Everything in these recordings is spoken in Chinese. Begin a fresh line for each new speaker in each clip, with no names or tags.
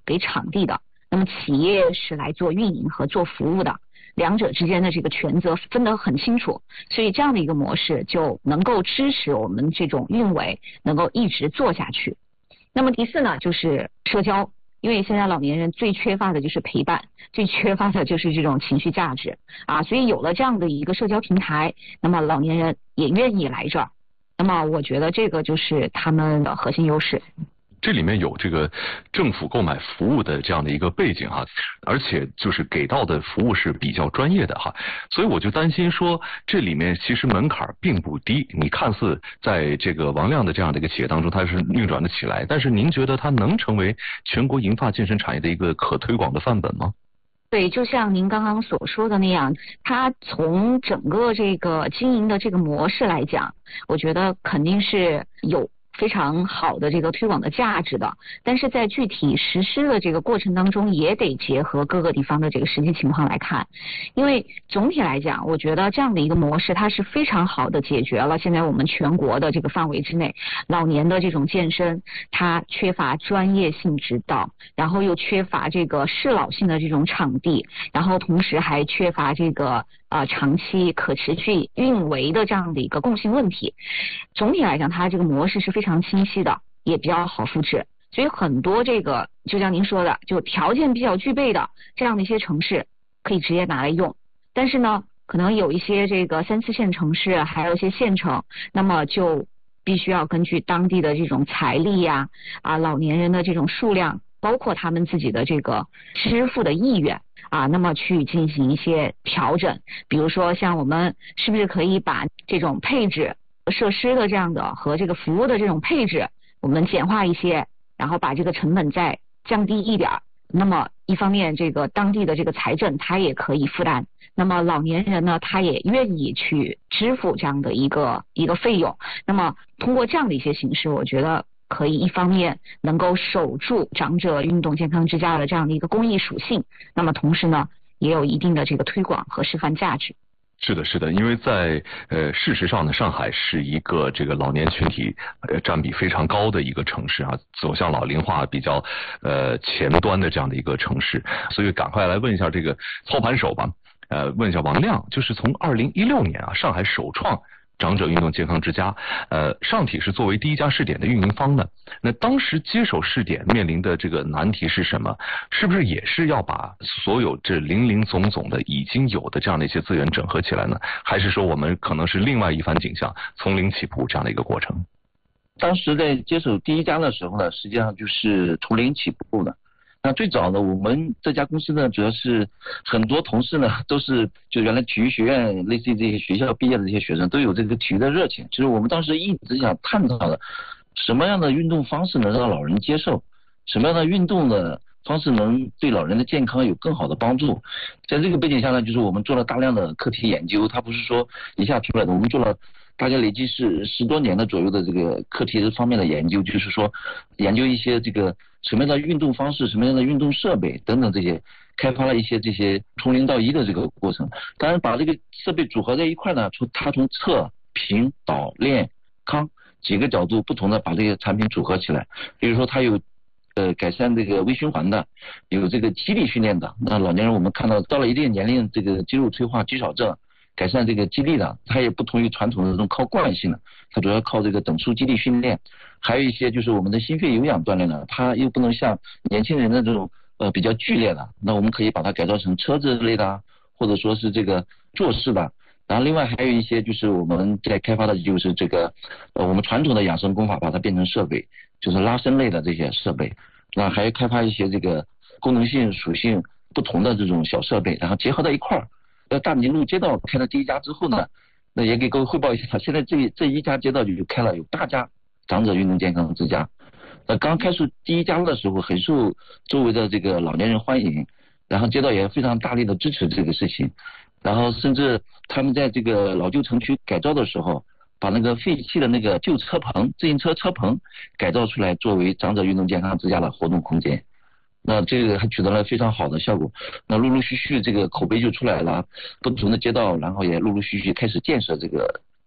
给场地的，那么企业是来做运营和做服务的，两者之间的这个权责分得很清楚，所以这样的一个模式就能够支持我们这种运维能够一直做下去。那么第4呢，就是社交，因为现在老年人最缺乏的就是陪伴，最缺乏的就是这种情绪价值啊，所以有了这样的一个社交平台，那么老年人也愿意来这儿，那么我觉得这个就是他们的核心优势。
这里面有这个政府购买服务的这样的一个背景哈，而且就是给到的服务是比较专业的哈，所以我就担心说这里面其实门槛并不低。你看似在这个王亮的这样的一个企业当中，它是运转的起来，但是您觉得它能成为全国银发健身产业的一个可推广的范本吗？
对，就像您刚刚所说的那样，它从整个这个经营的这个模式来讲，我觉得肯定是有非常好的这个推广的价值的，但是在具体实施的这个过程当中，也得结合各个地方的这个实际情况来看。因为总体来讲，我觉得这样的一个模式，它是非常好的解决了现在我们全国的这个范围之内老年的这种健身，它缺乏专业性指导，然后又缺乏这个适老性的这种场地，然后同时还缺乏这个长期可持续运维的这样的一个共性问题。总体来讲，它这个模式是非常清晰的，也比较好复制，所以很多这个就像您说的，就条件比较具备的这样的一些城市可以直接拿来用。但是呢，可能有一些这个3、4线城市，还有一些县城，那么就必须要根据当地的这种财力呀、老年人的这种数量，包括他们自己的这个支付的意愿那么去进行一些调整。比如说像我们是不是可以把这种配置设施的这样的和这个服务的这种配置我们简化一些，然后把这个成本再降低一点，那么一方面这个当地的这个财政它也可以负担，那么老年人呢他也愿意去支付这样的一个费用。那么通过这样的一些形式，我觉得可以一方面能够守住长者运动健康之家的这样的一个公益属性，那么同时呢也有一定的这个推广和示范价值。
是的，是的，因为在事实上呢，上海是一个这个老年群体占比非常高的一个城市啊，走向老龄化比较前端的这样的一个城市，所以赶快来问一下这个操盘手吧，问一下王亮，就是从2016年上海首创长者运动健康之家，上体是作为第一家试点的运营方的。那当时接手试点面临的这个难题是什么？是不是也是要把所有这林林总总的已经有的这样的一些资源整合起来呢？还是说我们可能是另外一番景象，从零起步这样的一个过程？
当时在接手第一家的时候呢，实际上就是从零起步的。那最早呢，我们这家公司呢，主要是很多同事呢都是就原来体育学院类似于这些学校毕业的这些学生都有这个体育的热情，就是我们当时一直想探讨的什么样的运动方式能让老人接受，什么样的运动的方式能对老人的健康有更好的帮助。在这个背景下呢，就是我们做了大量的课题研究，它不是说一下出来的，我们做了大概累计是10多年的左右的这个课题方面的研究，就是说研究一些这个什么样的运动方式，什么样的运动设备等等这些，开发了一些这些从0到1的这个过程。当然把这个设备组合在一块呢，它从测评导练康几个角度不同的把这些产品组合起来。比如说它有改善这个微循环的，有这个肌力训练的，那老年人我们看到到了一定年龄，这个肌肉退化肌少症改善这个肌力的，它也不同于传统的这种靠惯性的，它主要靠这个等速肌力训练。还有一些就是我们的心肺有氧锻炼的，它又不能像年轻人的这种比较剧烈的，那我们可以把它改造成车子类的，或者说是这个坐式的。然后另外还有一些就是我们在开发的就是这个我们传统的养生功法把它变成设备，就是拉伸类的这些设备。那还开发一些这个功能性属性不同的这种小设备，然后结合在一块儿。大宁路街道开了第一家之后呢，那也给各位汇报一下，现在这一家街道就开了有8家长者运动健康之家。那刚开始第一家的时候很受周围的这个老年人欢迎，然后街道也非常大力的支持这个事情，然后甚至他们在这个老旧城区改造的时候，把那个废弃的那个旧车棚自行车车棚改造出来作为长者运动健康之家的活动空间。那这个还取得了非常好的效果，那陆陆续续这个口碑就出来了，不同的街道然后也陆陆续续开始建设这个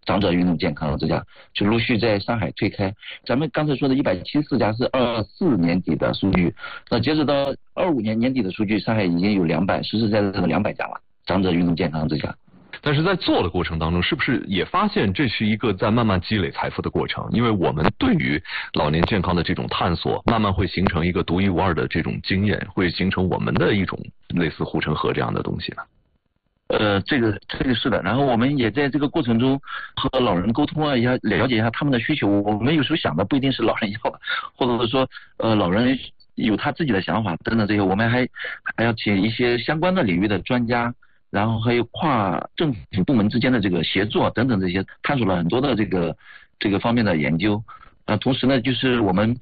长者运动健康这家就陆续在上海推开。咱们刚才说的174家是24年底的数据，那截止到25年年底的数据，上海已经有实实在在的200家了，长者运动健康这家。
但是在做的过程当中，是不是也发现这是一个在慢慢积累财富的过程？因为我们对于老年健康的这种探索，慢慢会形成一个独一无二的这种经验，会形成我们的一种类似护城河这样的东西呢？
这个是的，然后我们也在这个过程中和老人沟通了一下，了解一下他们的需求。我们有时候想的不一定是老人要的，或者是说老人有他自己的想法等等这些，我们还要请一些相关的领域的专家，然后还有跨政府部门之间的这个协作等等这些，探索了很多的这个方面的研究。同时呢，就是我们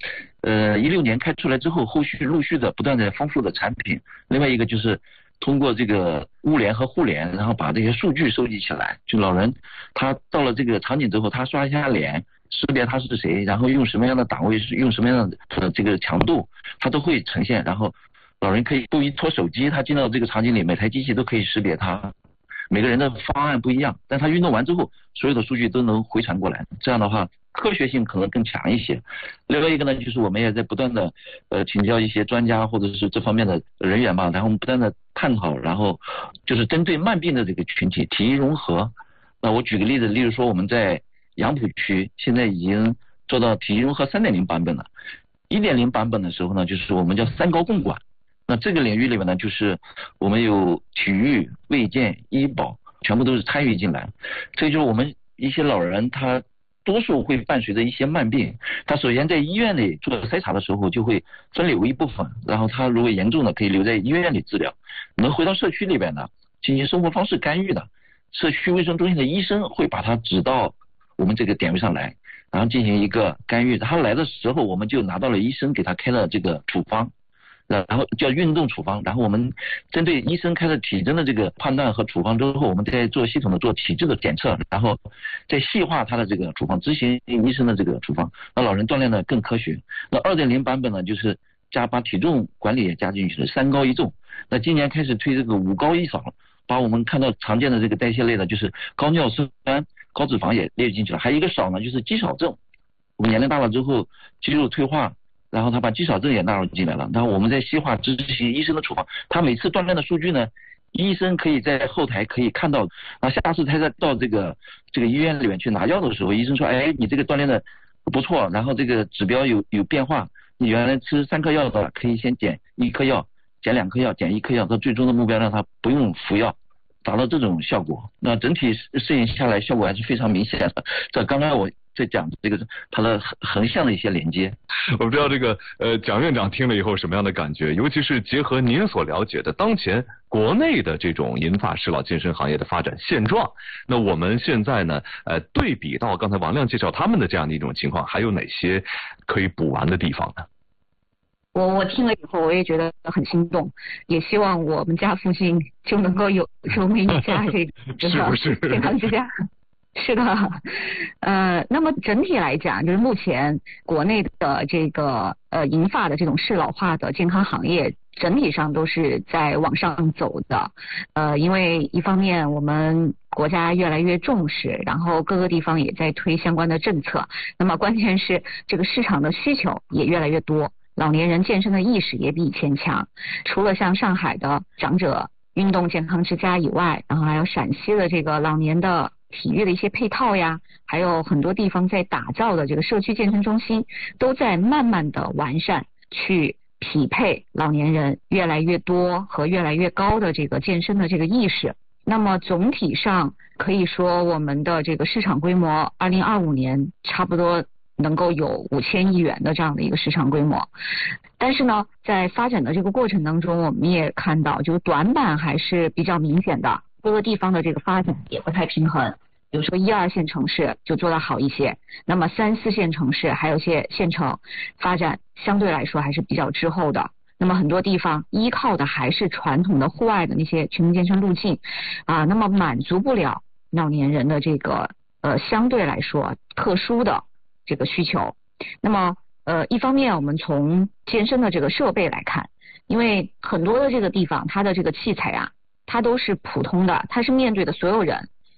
16年开出来之后，后续陆续的不断的丰富的产品。另外一个就是通过这个物联和互联，然后把这些数据收集起来，就老人他到了这个场景之后，他刷一下脸，识别他是谁，然后用什么样的档位，用什么样的这个强度，他都会呈现。然后老人可以不一拖手机，他进到这个场景里，每台机器都可以识别他。每个人的方案不一样，但他运动完之后，所有的数据都能回传过来。这样的话，科学性可能更强一些。另外一个呢，就是我们也在不断的请教一些专家或者是这方面的人员吧，然后我们不断的探讨，然后就是针对慢病的这个群体体育融合。那我举个例子，例如说我们在杨浦区现在已经做到体育融合 3.0 版本了。1.0 版本的时候呢，就是我们叫3高共管。那这个领域里面呢，就是我们有体育、卫健、医保，全部都是参与进来。这就是我们一些老人，他多数会伴随着一些慢病，他首先在医院里做筛查的时候就会分流一部分，然后他如果严重的可以留在医院里治疗，能回到社区里边呢进行生活方式干预的，社区卫生中心的医生会把他指到我们这个点位上来，然后进行一个干预。他来的时候，我们就拿到了医生给他开了这个处方，然后叫运动处方，然后我们针对医生开的体征的这个判断和处方之后，我们再做系统的做体质的检测，然后再细化他的这个处方，执行医生的这个处方，让老人锻炼的更科学。那 2.0 版本呢，就是把体重管理也加进去了，3高1重。那今年开始推这个5高1少，把我们看到常见的这个代谢类的，就是高尿酸、高脂肪也列进去了。还有一个少呢，就是肌少症。我们年龄大了之后，肌肉退化，然后他把肌少症也纳入进来了，然后我们再细化执行医生的处方。他每次锻炼的数据呢，医生可以在后台可以看到，然后下次他再到这个医院里面去拿药的时候，医生说，哎，你这个锻炼的不错，然后这个指标有变化，你原来吃3颗药的，可以先减1颗药，减2颗药，减1颗药，到最终的目标让他不用服药，达到这种效果。那整体试验下来效果还是非常明显的。这刚刚我在讲这个它的横向的一些连接。
我不知道这个蒋院长听了以后什么样的感觉，尤其是结合您所了解的当前国内的这种银发适老健身行业的发展现状，那我们现在呢对比到刚才王亮介绍他们的这样的一种情况，还有哪些可以补完的地方呢？
我听了以后，我也觉得很心动，也希望我们家附近就能够有这么一家这个健康之家。是的，那么整体来讲，就是目前国内的这个银发的这种适老化的健康行业，整体上都是在往上走的。因为一方面我们国家越来越重视，然后各个地方也在推相关的政策，那么关键是这个市场的需求也越来越多，老年人健身的意识也比以前强。除了像上海的长者运动健康之家以外，然后还有陕西的这个老年的体育的一些配套呀，还有很多地方在打造的这个社区健身中心，都在慢慢的完善，去匹配老年人越来越多和越来越高的这个健身的这个意识。那么总体上可以说，我们的这个市场规模2025年差不多能够有5000亿元的这样的一个市场规模。但是呢，在发展的这个过程当中，我们也看到就短板还是比较明显的，各个地方的这个发展也不太平衡。比如说1、2线城市就做得好一些，那么3、4线城市还有些县城发展相对来说还是比较滞后的。那么很多地方依靠的还是传统的户外的那些全民健身路径那么满足不了老年人的这个相对来说特殊的这个需求。那么一方面我们从健身的这个设备来看，因为很多的这个地方它的这个器材它都是普通的，它是面对的所有人，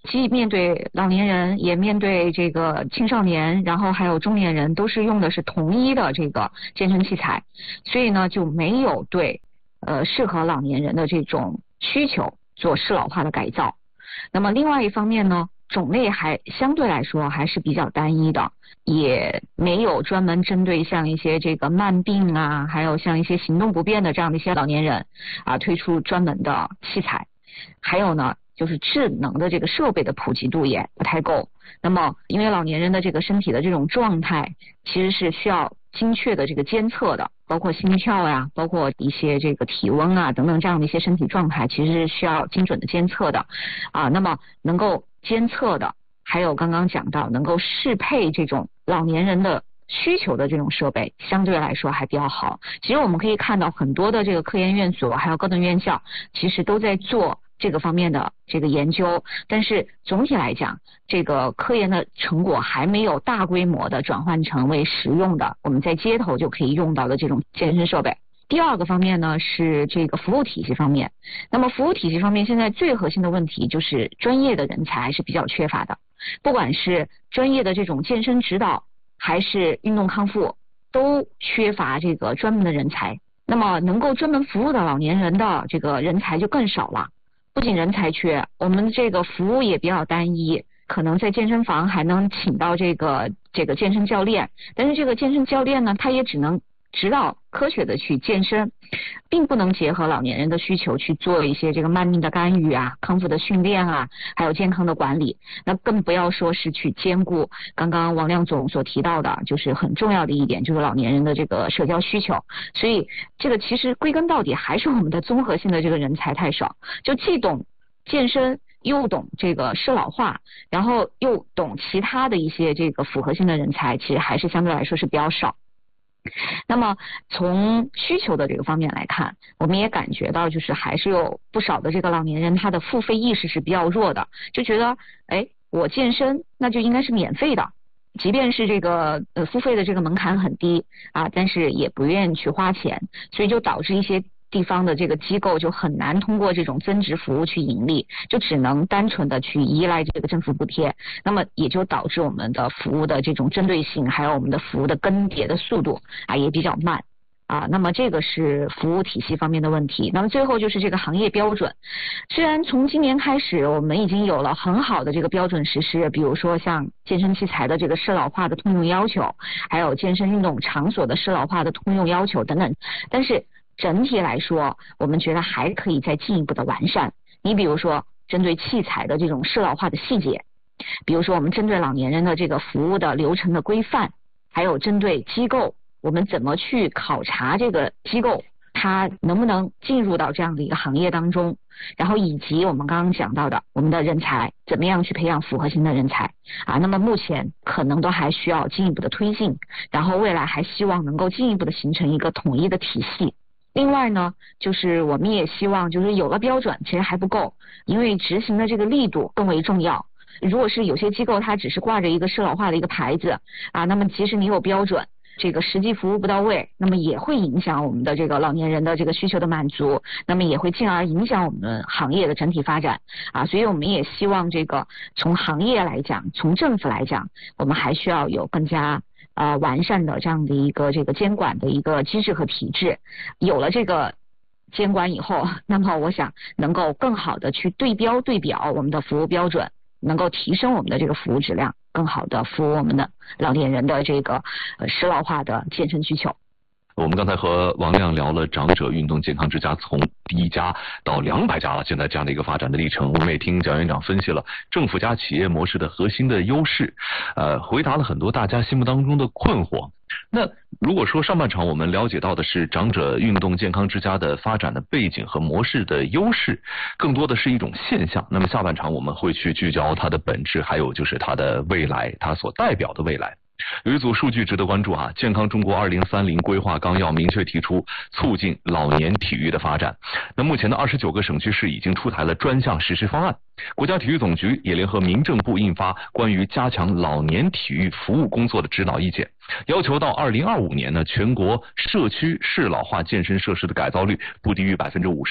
既面对老年人，也面对这个青少年，然后还有中年人，都是用的是同一的这个健身器材，所以呢就没有对适合老年人的这种需求做适老化的改造。那么另外一方面呢，种类还相对来说还是比较单一的，也没有专门针对像一些这个慢病啊，还有像一些行动不便的这样的一些老年人啊，推出专门的器材。还有呢，就是智能的这个设备的普及度也不太够。那么因为老年人的这个身体的这种状态其实是需要精确的这个监测的，包括心跳呀，包括一些这个体温啊等等这样的一些身体状态，其实是需要精准的监测的啊。那么能够监测的，还有刚刚讲到能够适配这种老年人的需求的这种设备，相对来说还比较好。其实我们可以看到很多的这个科研院所还有高等院校其实都在做这个方面的这个研究，但是总体来讲，这个科研的成果还没有大规模的转换成为实用的我们在街头就可以用到的这种健身设备。第二个方面呢是这个服务体系方面。那么服务体系方面，现在最核心的问题就是专业的人才还是比较缺乏的，不管是专业的这种健身指导还是运动康复，都缺乏这个专门的人才。那么能够专门服务的老年人的这个人才就更少了。不仅人才缺，我们这个服务也比较单一，可能在健身房还能请到这个健身教练，但是这个健身教练呢，他也只能指导科学的去健身，并不能结合老年人的需求去做一些这个慢病的干预啊、康复的训练啊，还有健康的管理。那更不要说是去兼顾刚刚王亮总所提到的，就是很重要的一点，就是老年人的这个社交需求。所以这个其实归根到底还是我们的综合性的这个人才太少，就既懂健身又懂这个适老化，然后又懂其他的一些这个复合性的人才，其实还是相对来说是比较少。那么从需求的这个方面来看，我们也感觉到就是还是有不少的这个老年人他的付费意识是比较弱的，就觉得我健身那就应该是免费的，即便是这个付费的这个门槛很低啊，但是也不愿意去花钱，所以就导致一些地方的这个机构就很难通过这种增值服务去盈利，就只能单纯的去依赖这个政府补贴，那么也就导致我们的服务的这种针对性，还有我们的服务的更迭的速度啊也比较慢啊。那么这个是服务体系方面的问题。那么最后就是这个行业标准，虽然从今年开始我们已经有了很好的这个标准实施，比如说像健身器材的这个适老化的通用要求，还有健身运动场所的适老化的通用要求等等，但是整体来说我们觉得还可以再进一步的完善。你比如说针对器材的这种适老化的细节，比如说我们针对老年人的这个服务的流程的规范，还有针对机构我们怎么去考察这个机构它能不能进入到这样的一个行业当中，然后以及我们刚刚讲到的我们的人才怎么样去培养复合型的人才啊，那么目前可能都还需要进一步的推进，然后未来还希望能够进一步的形成一个统一的体系。另外呢，就是我们也希望就是有了标准其实还不够，因为执行的这个力度更为重要。如果是有些机构它只是挂着一个适老化的一个牌子啊，那么即使你有标准，这个实际服务不到位，那么也会影响我们的这个老年人的这个需求的满足，那么也会进而影响我们行业的整体发展啊。所以我们也希望这个从行业来讲，从政府来讲，我们还需要有更加完善的这样的一个这个监管的一个机制和体制。有了这个监管以后，那么我想能够更好的去对标我们的服务标准，能够提升我们的这个服务质量，更好的服务我们的老年人的这个适老化的健身需求。
我们刚才和王亮聊了长者运动健康之家从第1家到200家了，现在这样的一个发展的历程。我们也听蒋院长分析了政府加企业模式的核心的优势，回答了很多大家心目当中的困惑。那如果说上半场我们了解到的是长者运动健康之家的发展的背景和模式的优势，更多的是一种现象，那么下半场我们会去聚焦它的本质，还有就是它的未来，它所代表的未来。有一组数据值得关注啊，健康中国2030规划纲要明确提出促进老年体育的发展。那目前的29个省区市已经出台了专项实施方案，国家体育总局也联合民政部印发关于加强老年体育服务工作的指导意见，要求到2025年呢，全国社区适老化健身设施的改造率不低于50%。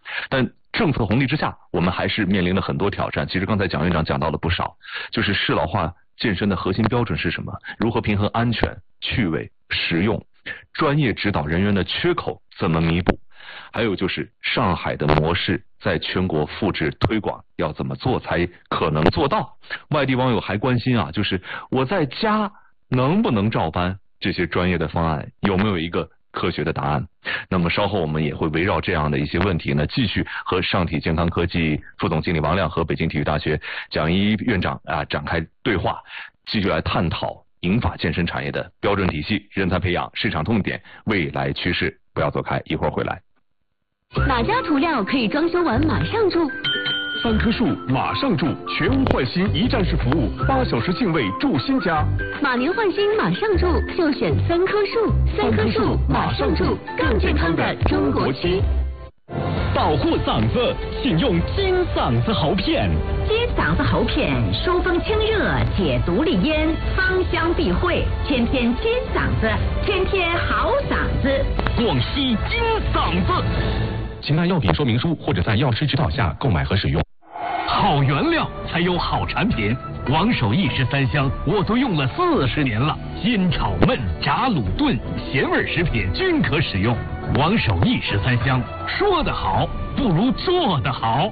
但政策红利之下，我们还是面临了很多挑战。其实刚才蒋院长讲到了不少，就是适老化健身的核心标准是什么？如何平衡安全、趣味、实用？专业指导人员的缺口怎么弥补？还有就是上海的模式在全国复制推广要怎么做才可能做到？外地网友还关心啊，就是我在家能不能照搬这些专业的方案，有没有一个科学的答案？那么稍后我们也会围绕这样的一些问题呢，继续和上体健康科技副总经理王亮和北京体育大学蒋一院长展开对话，继续来探讨银发健身产业的标准体系、人才培养、市场痛点、未来趋势。不要走开，一会儿回来。
哪家涂料可以装修完马上住
3棵树马上住，全屋换新一站式服务，8小时净位住新家。
马年换新马上住，就选3棵树，3棵树马上住，更健康的中国区。
保护嗓子，请用金嗓子喉片。
金嗓子喉片，疏风清热，解毒利咽，芳香避秽，天天金嗓子，天天好嗓子。
广西金嗓子。请看药品说明书或者在药师指导下购买和使用。好原料才有好产品，王守义13香我都用了40年了，煎炒焖炸卤炖咸味食品均可使用。王守义13香，说得好不如做得好。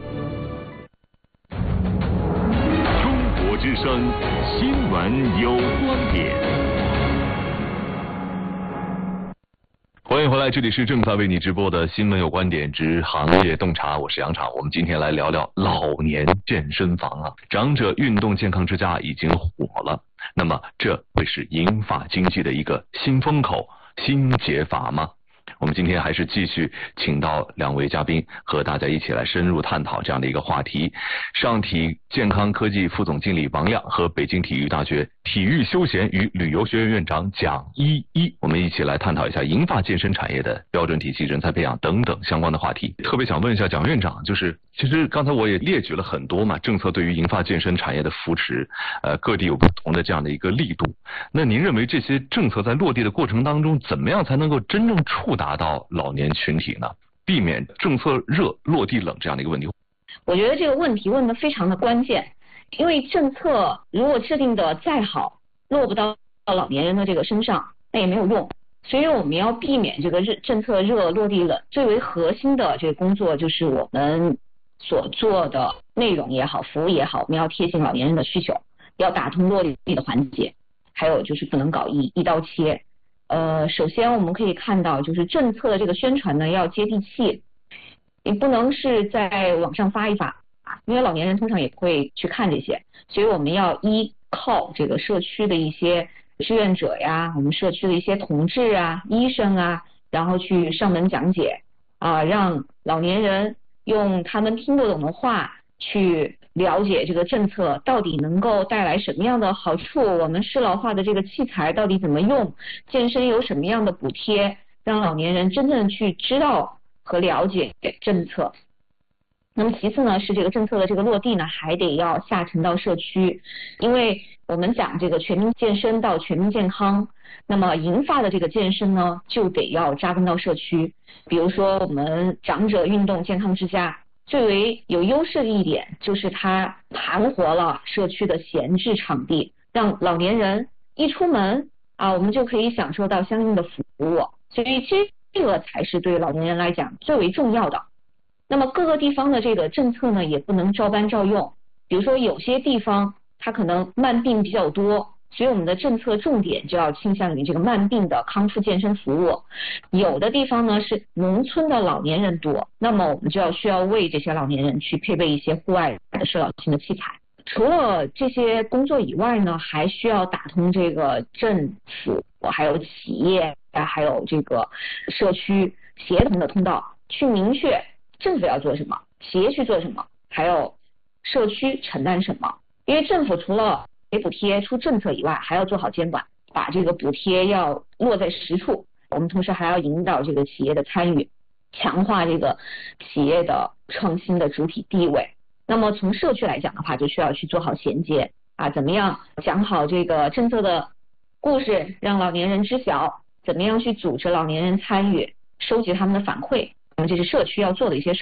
中国之声新闻有观点。
欢迎回来，这里是正在为你直播的新闻有观点之行业洞察，我是杨昶。我们今天来聊聊老年健身房啊，长者运动健康之家已经火了，那么这会是银发经济的一个新风口、新解法吗？我们今天还是继续请到2位嘉宾和大家一起来深入探讨这样的一个话题。上体健康科技副总经理王亮和北京体育大学体育休闲与旅游学院院长蒋一，我们一起来探讨一下银发健身产业的标准体系、人才培养等等相关的话题。特别想问一下蒋院长，就是其实刚才我也列举了很多嘛，政策对于银发健身产业的扶持，各地有不同的这样的一个力度。那您认为这些政策在落地的过程当中，怎么样才能够真正触达到老年群体呢？避免政策热落地冷这样的一个问题。
我觉得这个问题问得非常的关键，因为政策如果制定的再好，落不到老年人的这个身上，那也没有用。所以我们要避免这个政策热落地冷，最为核心的这个工作就是我们所做的内容也好，服务也好，我们要贴近老年人的需求，要打通落地的环节，还有就是不能搞一刀切。首先我们可以看到，就是政策的这个宣传呢要接地气，你不能是在网上发一发，因为老年人通常也不会去看这些，所以我们要依靠这个社区的一些志愿者呀，我们社区的一些同志啊、医生啊，然后去上门讲解让老年人用他们听得懂的话去了解这个政策到底能够带来什么样的好处，我们适老化的这个器材到底怎么用，健身有什么样的补贴，让老年人真正去知道和了解政策。那么其次呢，是这个政策的这个落地呢，还得要下沉到社区，因为我们讲这个全民健身到全民健康，那么银发的这个健身呢，就得要扎根到社区。比如说我们长者运动健康之家，最为有优势的一点就是它盘活了社区的闲置场地，让老年人一出门我们就可以享受到相应的服务，所以这个才是对老年人来讲最为重要的。那么各个地方的这个政策呢，也不能照搬照用，比如说有些地方它可能慢病比较多，所以我们的政策重点就要倾向于这个慢病的康复健身服务。有的地方呢是农村的老年人多，那么我们就需要为这些老年人去配备一些户外的社保性的器材。除了这些工作以外呢，还需要打通这个政府还有企业还有这个社区协同的通道，去明确政府要做什么，企业去做什么，还有社区承担什么。因为政府除了给补贴出政策以外，还要做好监管，把这个补贴要落在实处。我们同时还要引导这个企业的参与，强化这个企业的创新的主体地位。那么从社区来讲的话，就需要去做好衔接怎么样讲好这个政策的故事，让老年人知晓，怎么样去组织老年人参与，收集他们的反馈，那么这是社区要做的一些事儿。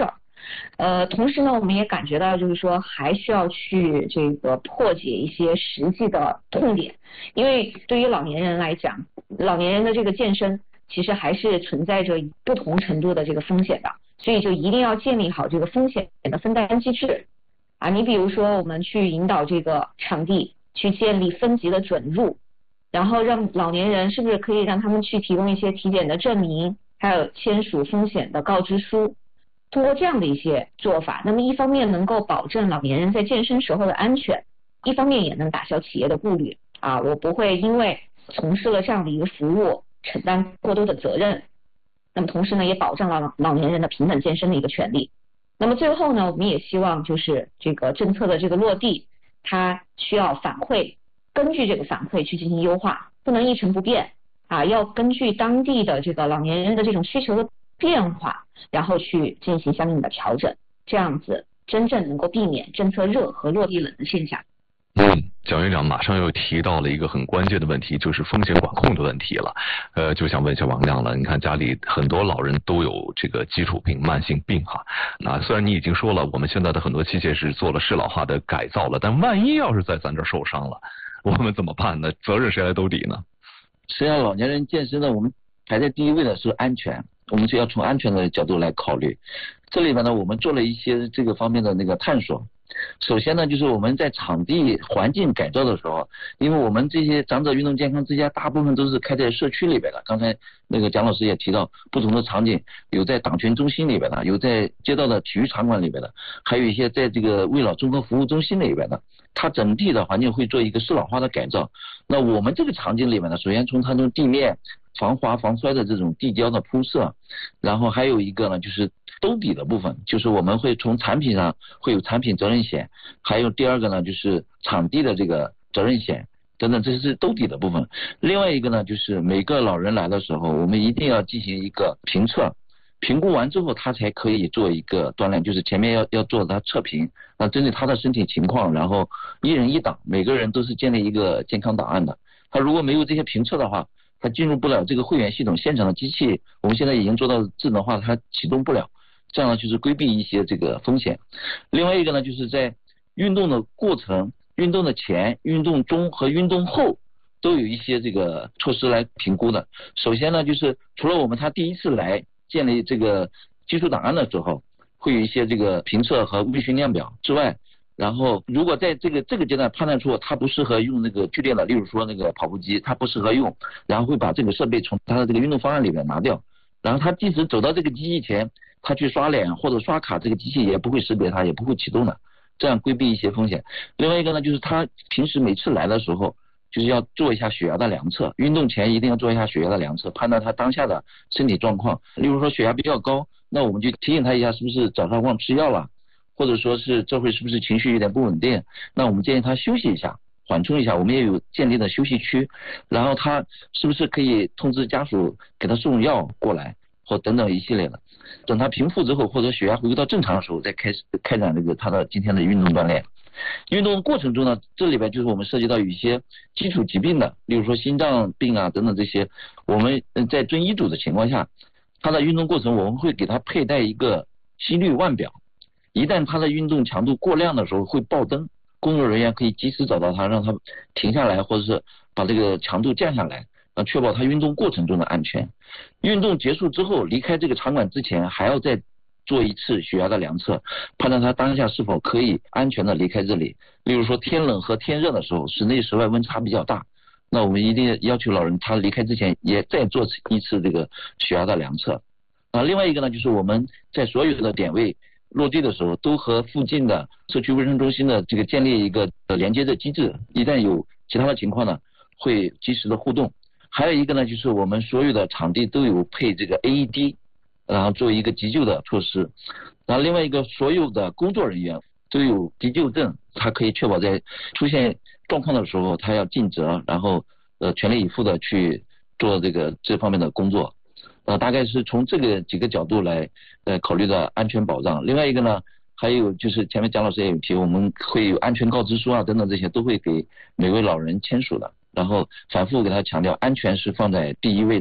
同时呢，我们也感觉到就是说还需要去这个破解一些实际的痛点，因为对于老年人来讲，老年人的这个健身其实还是存在着不同程度的这个风险的，所以就一定要建立好这个风险的分担机制啊。你比如说，我们去引导这个场地去建立分级的准入，然后让老年人是不是可以让他们去提供一些体检的证明，还有签署风险的告知书。通过这样的一些做法，那么一方面能够保证老年人在健身时候的安全，一方面也能打消企业的顾虑啊，我不会因为从事了这样的一个服务承担过多的责任。那么同时呢，也保障了老年人的平等健身的一个权利。那么最后呢，我们也希望就是这个政策的这个落地，它需要反馈，根据这个反馈去进行优化，不能一成不变啊，要根据当地的这个老年人的这种需求的变化，然后去进行相应的调整，这样子真正能够避免政策热和落地冷的现象。
蒋院长马上又提到了一个很关键的问题，就是风险管控的问题了。就想问一下王亮了，你看家里很多老人都有这个基础病、慢性病哈。那虽然你已经说了，我们现在的很多器械是做了适老化的改造了，但万一要是在咱这儿受伤了，我们怎么办呢？责任谁来兜底呢？
实际上，老年人健身呢，我们排在第一位的是安全，我们就要从安全的角度来考虑。这里边呢，我们做了一些这个方面的那个探索。首先呢，就是我们在场地环境改造的时候，因为我们这些长者运动健康之家大部分都是开在社区里边的，刚才那个蒋老师也提到不同的场景，有在党权中心里边的，有在街道的体育场馆里边的，还有一些在这个为老综合服务中心里边的，它整体的环境会做一个适老化的改造。那我们这个场景里面呢，首先从它的地面防滑防摔的这种地胶的铺设，然后还有一个呢就是兜底的部分，就是我们会从产品上会有产品责任险，还有第二个呢就是场地的这个责任险等等，这是兜底的部分。另外一个呢就是每个老人来的时候，我们一定要进行一个评测，评估完之后他才可以做一个锻炼，就是前面要做他测评，那针对他的身体情况，然后一人一档，每个人都是建立一个健康档案的。他如果没有这些评测的话，他进入不了这个会员系统，现场的机器我们现在已经做到智能化，它启动不了，这样呢就是规避一些这个风险。另外一个呢就是在运动的过程、运动的前、运动中和运动后都有一些这个措施来评估的。首先呢就是除了我们他第一次来建立这个技术档案的时候会有一些这个评测和微训练表之外，然后如果在这个阶段判断出他不适合用那个剧烈的，例如说那个跑步机他不适合用，然后会把这个设备从他的这个运动方案里面拿掉，然后他即使走到这个机器前，他去刷脸或者刷卡，这个机器也不会识别他，也不会启动的，这样规避一些风险。另外一个呢就是他平时每次来的时候就是要做一下血压的量测，运动前一定要做一下血压的量测，判断他当下的身体状况。例如说血压比较高，那我们就提醒他一下是不是早上忘吃药了，或者说是这会是不是情绪有点不稳定，那我们建议他休息一下，缓冲一下，我们也有建立的休息区，然后他是不是可以通知家属给他送药过来，或等等一系列的。等他平复之后，或者血压回归到正常的时候，再开展这个他的今天的运动锻炼。运动过程中呢，这里边就是我们涉及到有一些基础疾病的，例如说心脏病啊等等这些，我们在遵医嘱的情况下，他的运动过程我们会给他佩戴一个心率腕表，一旦他的运动强度过量的时候会爆灯，工作人员可以及时找到他，让他停下来，或者是把这个强度降下来，确保他运动过程中的安全。运动结束之后离开这个场馆之前，还要再做一次血压的量测，判断他当下是否可以安全的离开这里。例如说天冷和天热的时候，室内室外温差比较大，那我们一定要求老人他离开之前也再做一次这个血压的量测。另外一个呢，就是我们在所有的点位落地的时候，都和附近的社区卫生中心的这个建立一个连接的机制，一旦有其他的情况呢，会及时的互动。还有一个呢，就是我们所有的场地都有配这个 AED， 然后作为一个急救的措施。然后另外一个，所有的工作人员都有急救证，他可以确保在出现状况的时候，他要尽责，然后全力以赴的去做这方面的工作。大概是从这个几个角度来考虑的安全保障。另外一个呢，还有就是前面蒋老师也有提，我们会有安全告知书啊等等，这些都会给每位老人签署的，然后反复给他强调安全是放在第一位的。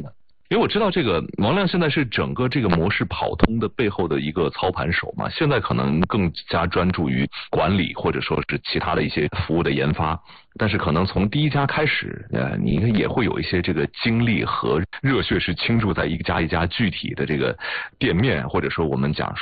因为我知道这个王亮现在是整个这个模式跑通的背后的一个操盘手嘛，现在可能更加专注于管理或者说是其他的一些服务的研发，但是可能从第一家开始，你也会有一些这个精力和热血是倾注在一家一家具体的这个店面，或者说我们讲